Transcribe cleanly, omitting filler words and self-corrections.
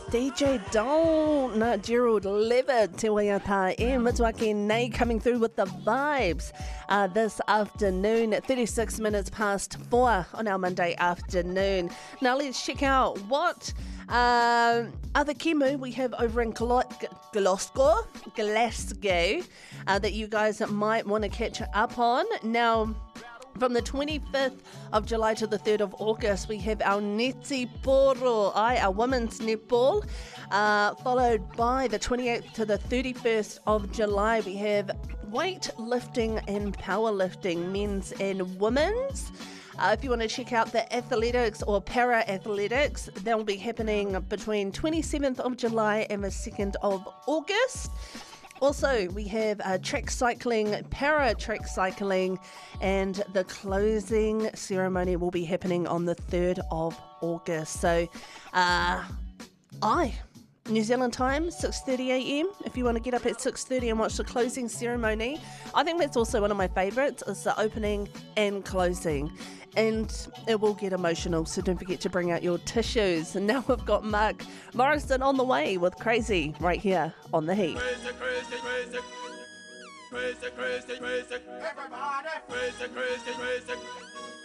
DJ Don, Gerald Levitt, Te Waiata e Mituaki Nei coming through with the vibes this afternoon at 36 minutes past 4 on our Monday afternoon. Now let's check out what other Kimu we have over in Glasgow, that you guys might want to catch up on. Now, from the 25th of July to the 3rd of August, we have our Neti Poro, our women's netball, followed by the 28th to the 31st of July. We have weightlifting and powerlifting, men's and women's. If you want to check out the athletics or para-athletics, that will be happening between 27th of July and the 2nd of August. Also, we have track cycling, para-track cycling, and the closing ceremony will be happening on the 3rd of August. So, New Zealand time, 6:30am. If you want to get up at 6:30 and watch the closing ceremony, I think that's also one of my favourites, is the opening and closing. And it will get emotional, so don't forget to bring out your tissues. And now we've got Mark Morrison on the way with Crazy right here on The Heat. Crazy, crazy, crazy. Crazy, crazy, crazy. Everybody. Crazy, crazy, crazy.